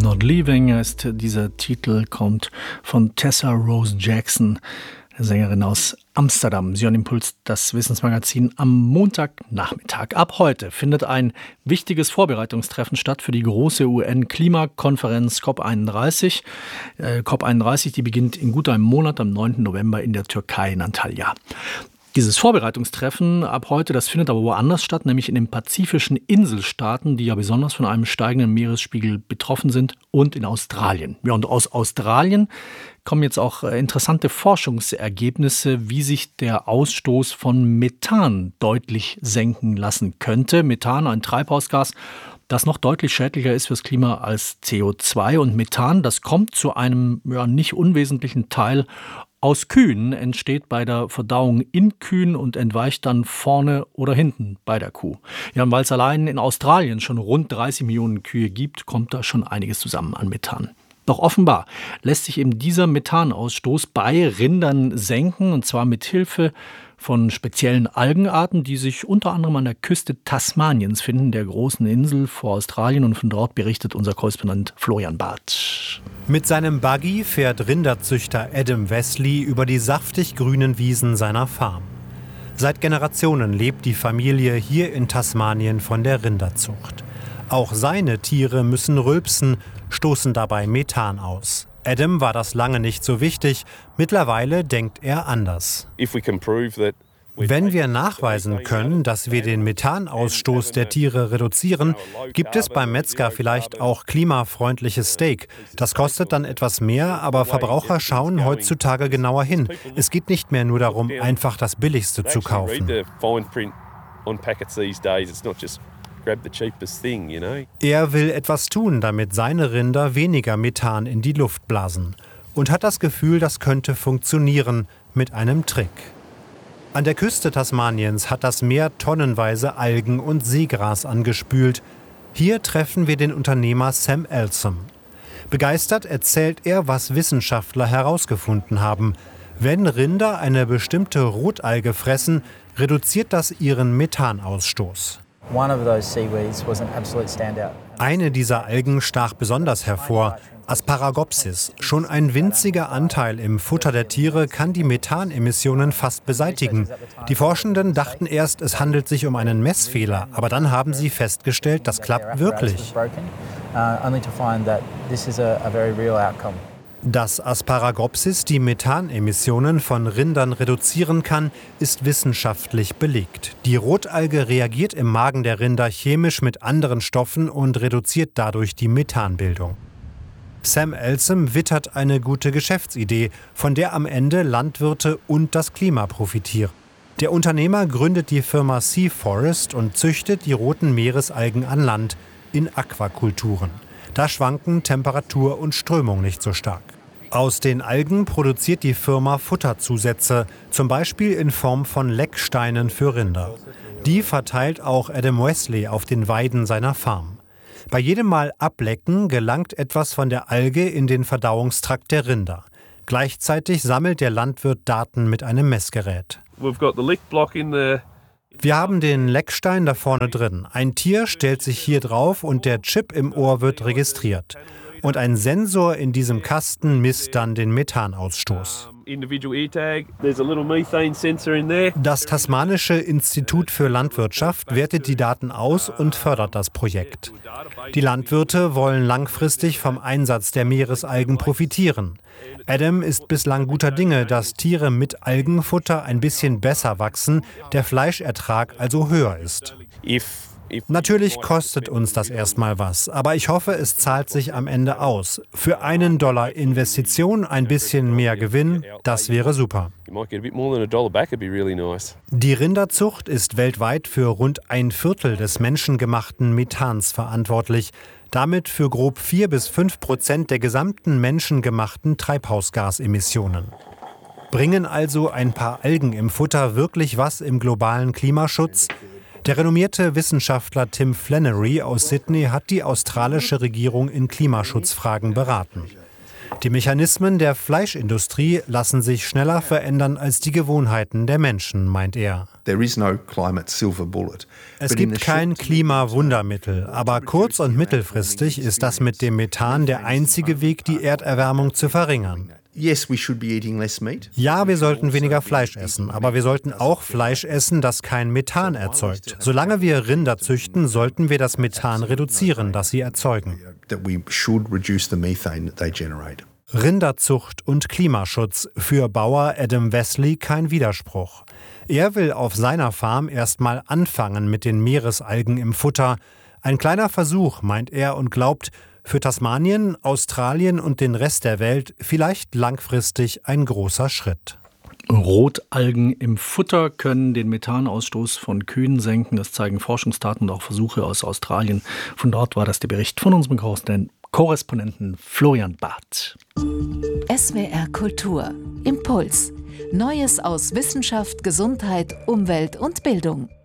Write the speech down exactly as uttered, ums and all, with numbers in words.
Not Leaving ist dieser Titel, kommt von Tessa Rose Jackson, der Sängerin aus Amsterdam. Sie hören Impuls, das Wissensmagazin am Montagnachmittag. Ab heute findet ein wichtiges Vorbereitungstreffen statt für die große U N-Klimakonferenz COP einunddreißig. Äh, COP einunddreißig, die beginnt in gut einem Monat, am neunten November in der Türkei, in Antalya. Dieses Vorbereitungstreffen ab heute, das findet aber woanders statt, nämlich in den pazifischen Inselstaaten, die ja besonders von einem steigenden Meeresspiegel betroffen sind, und in Australien. Ja, und aus Australien kommen jetzt auch interessante Forschungsergebnisse, wie sich der Ausstoß von Methan deutlich senken lassen könnte. Methan, ein Treibhausgas, das noch deutlich schädlicher ist fürs Klima als C O zwei. Und Methan, das kommt zu einem ja, nicht unwesentlichen Teil aus Kühen, entsteht bei der Verdauung in Kühen und entweicht dann vorne oder hinten bei der Kuh. Ja, und weil es allein in Australien schon rund dreißig Millionen Kühe gibt, kommt da schon einiges zusammen an Methan. Doch offenbar lässt sich eben dieser Methanausstoß bei Rindern senken, und zwar mit Hilfe von speziellen Algenarten, die sich unter anderem an der Küste Tasmaniens finden, der großen Insel vor Australien. Und von dort berichtet unser Korrespondent Florian Barth. Mit seinem Buggy fährt Rinderzüchter Adam Wesley über die saftig grünen Wiesen seiner Farm. Seit Generationen lebt die Familie hier in Tasmanien von der Rinderzucht. Auch seine Tiere müssen rülpsen, stoßen dabei Methan aus. Adam war das lange nicht so wichtig, mittlerweile denkt er anders. Wenn wir nachweisen können, dass wir den Methanausstoß der Tiere reduzieren, gibt es beim Metzger vielleicht auch klimafreundliches Steak. Das kostet dann etwas mehr, aber Verbraucher schauen heutzutage genauer hin. Es geht nicht mehr nur darum, einfach das Billigste zu kaufen. Er will etwas tun, damit seine Rinder weniger Methan in die Luft blasen. Und hat das Gefühl, das könnte funktionieren mit einem Trick. An der Küste Tasmaniens hat das Meer tonnenweise Algen und Seegras angespült. Hier treffen wir den Unternehmer Sam Elsom. Begeistert erzählt er, was Wissenschaftler herausgefunden haben. Wenn Rinder eine bestimmte Rotalge fressen, reduziert das ihren Methanausstoß. Eine dieser Algen stach besonders hervor, Asparagopsis. Schon ein winziger Anteil im Futter der Tiere kann die Methanemissionen fast beseitigen. Die Forschenden dachten erst, es handelt sich um einen Messfehler, aber dann haben sie festgestellt, das klappt wirklich. Dass Asparagopsis die Methanemissionen von Rindern reduzieren kann, ist wissenschaftlich belegt. Die Rotalge reagiert im Magen der Rinder chemisch mit anderen Stoffen und reduziert dadurch die Methanbildung. Sam Elsom wittert eine gute Geschäftsidee, von der am Ende Landwirte und das Klima profitieren. Der Unternehmer gründet die Firma Sea Forest und züchtet die roten Meeresalgen an Land in Aquakulturen. Da schwanken Temperatur und Strömung nicht so stark. Aus den Algen produziert die Firma Futterzusätze, zum Beispiel in Form von Lecksteinen für Rinder. Die verteilt auch Adam Wesley auf den Weiden seiner Farm. Bei jedem Mal ablecken gelangt etwas von der Alge in den Verdauungstrakt der Rinder. Gleichzeitig sammelt der Landwirt Daten mit einem Messgerät. Wir haben den Leckstein da vorne drin. Ein Tier stellt sich hier drauf und der Chip im Ohr wird registriert. Und ein Sensor in diesem Kasten misst dann den Methanausstoß. Das Tasmanische Institut für Landwirtschaft wertet die Daten aus und fördert das Projekt. Die Landwirte wollen langfristig vom Einsatz der Meeresalgen profitieren. Adam ist bislang guter Dinge, dass Tiere mit Algenfutter ein bisschen besser wachsen, der Fleischertrag also höher ist. Natürlich kostet uns das erstmal was, aber ich hoffe, es zahlt sich am Ende aus. Für einen Dollar Investition ein bisschen mehr Gewinn, das wäre super. Die Rinderzucht ist weltweit für rund ein Viertel des menschengemachten Methans verantwortlich. Damit für grob vier bis fünf Prozent der gesamten menschengemachten Treibhausgasemissionen. Bringen also ein paar Algen im Futter wirklich was im globalen Klimaschutz? Der renommierte Wissenschaftler Tim Flannery aus Sydney hat die australische Regierung in Klimaschutzfragen beraten. Die Mechanismen der Fleischindustrie lassen sich schneller verändern als die Gewohnheiten der Menschen, meint er. Es gibt kein Klimawundermittel, aber kurz- und mittelfristig ist das mit dem Methan der einzige Weg, die Erderwärmung zu verringern. Ja, wir sollten weniger Fleisch essen, aber wir sollten auch Fleisch essen, das kein Methan erzeugt. Solange wir Rinder züchten, sollten wir das Methan reduzieren, das sie erzeugen. Rinderzucht und Klimaschutz, für Bauer Adam Wesley kein Widerspruch. Er will auf seiner Farm erstmal anfangen mit den Meeresalgen im Futter. Ein kleiner Versuch, meint er, und glaubt, für Tasmanien, Australien und den Rest der Welt vielleicht langfristig ein großer Schritt. Rotalgen im Futter können den Methanausstoß von Kühen senken. Das zeigen Forschungsdaten und auch Versuche aus Australien. Von dort war das der Bericht von unserem Korrespondenten Florian Barth. S W R Kultur. Impuls. Neues aus Wissenschaft, Gesundheit, Umwelt und Bildung.